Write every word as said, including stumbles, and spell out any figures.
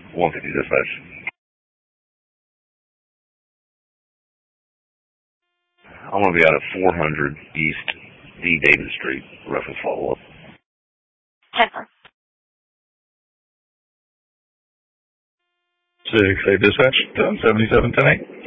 one fifty dispatch. I'm going to be out at four hundred East D. David Street. Reference follow-up. ten four. six eight dispatch, seventy-seven ten eight.